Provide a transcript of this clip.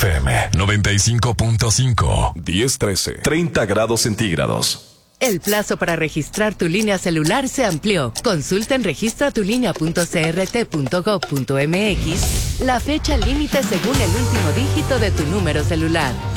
FM 95.5. 10-13. 30 grados centígrados. El plazo para registrar tu línea celular se amplió. Consulta en registratulinea.crt.gov.mx la fecha límite según el último dígito de tu número celular.